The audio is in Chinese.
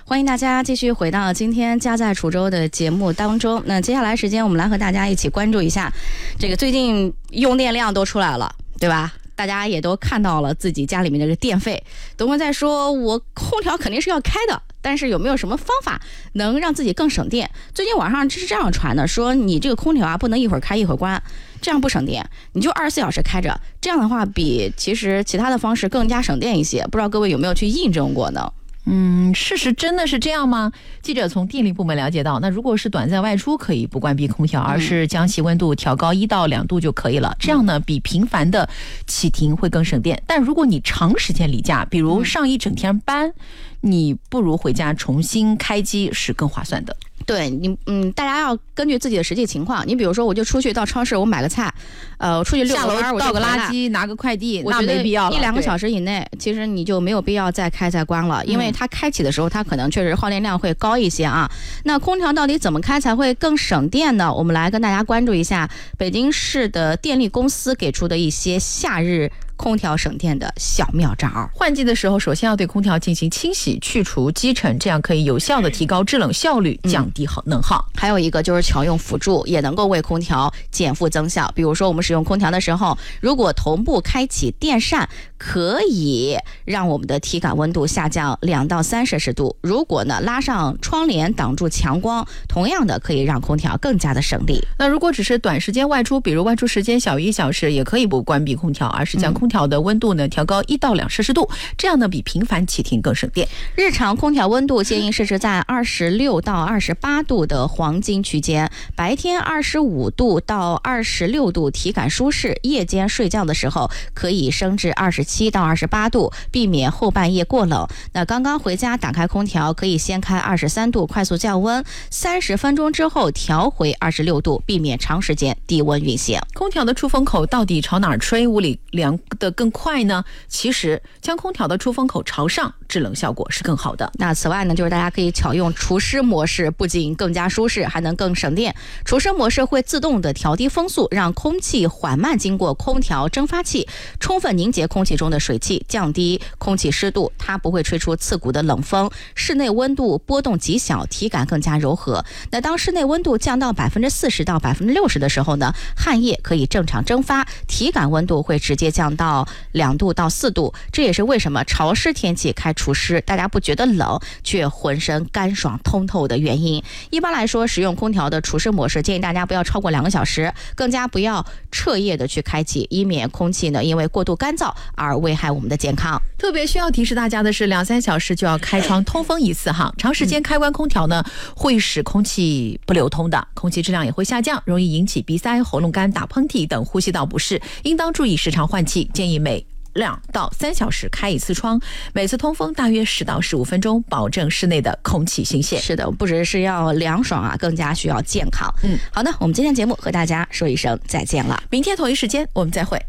欢迎大家继续回到今天家在滁州的节目当中。那接下来时间，我们来和大家一起关注一下这个最近用电量都出来了，对吧？大家也都看到了自己家里面这个电费。等会再说，我空调肯定是要开的，但是有没有什么方法能让自己更省电？最近网上是这样传的，说你这个空调啊不能一会儿开一会儿关，这样不省电，你就24小时开着，这样的话比其实其他的方式更加省电一些。不知道各位有没有去印证过呢？ 事实真的是这样吗？记者从电力部门了解到，那如果是短暂外出，可以不关闭空调，而是将其温度调高1到2度就可以了。这样呢，比频繁的启停会更省电。但如果你长时间离家，比如上一整天班，你不如回家重新开机是更划算的。 对你，大家要根据自己的实际情况。你比如说，我就出去到超市，我买个菜，我出去遛个弯，我倒个垃圾，拿个快递，那没必要了。 1-2个小时以内，其实你就没有必要再开再关了，因为它开启的时候，它可能确实耗电量会高一些啊。那空调到底怎么开才会更省电呢？我们来跟大家关注一下北京市的电力公司给出的一些夏日空调省电的小妙招。 换季的时候，首先要对空调进行清洗，去除积尘，这样可以有效的提高制冷效率，降低能耗。 还有一个就是巧用辅助，也能够为空调减负增效。比如说我们使用空调的时候，如果同步开启电扇，可以让我们的体感温度下降2到3摄氏度。如果呢拉上窗帘挡住强光，同样的可以让空调更加的省力。 那如果只是短时间外出，比如外出时间小于1小时，也可以不关闭空调，而是将空调的温度呢调高1到2摄氏度，这样呢比频繁启停更省电。 日常空调温度建议设置在26到28度的黄金区间，白天25度到26度体感舒适，夜间睡觉的时候可以升至27到28度，避免后半夜过冷。那刚刚回家打开空调，可以先开23度快速降温，30分钟之后调回26度，避免长时间低温运行。 空调的出风口到底朝哪儿吹，屋里凉得更快呢？其实将空调的出风口朝上，制冷效果是更好的。 那此外呢，就是大家可以巧用除湿模式，不仅更加舒适，还能更省电。除湿模式会自动的调低风速，让空气缓慢经过空调蒸发器，充分凝结空气中的水汽，降低空气湿度，它不会吹出刺骨的冷风，室内温度波动极小，体感更加柔和。那当室内温度降到40%到60%的时候呢，汗液可以正常蒸发，体感温度会直接降到2度到4度。这也是为什么潮湿天气开除湿，大家不觉得冷，却浑身干爽通透的原因。一般来说，使用空调的除湿模式，建议大家不要超过2个小时，更加不要彻夜的去开启，以免空气呢因为过度干燥而危害我们的健康。 特别需要提示大家的是，2-3小时就要开窗通风一次哈。长时间开关空调呢，会使空气不流通的，空气质量也会下降，容易引起鼻塞、喉咙干、打喷嚏等呼吸道不适，应当注意时常换气，建议每2到3小时开一次窗，每次通风大约10到15分钟，保证室内的空气新鲜。 是的，不只是要凉爽啊，更加需要健康。好的，我们今天节目和大家说一声再见了， 明天同一时间我们再会。